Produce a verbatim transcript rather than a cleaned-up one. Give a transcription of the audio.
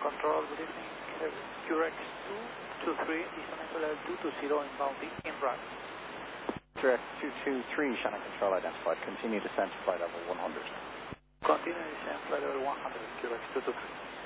Control, good evening. Q R X two two three, descending level two two zero, inbounding in right. Q R X two two three, Shannon Control identified. Continue descent to flight level one hundred. Continue descent, flight level one hundred, Q R X two two three.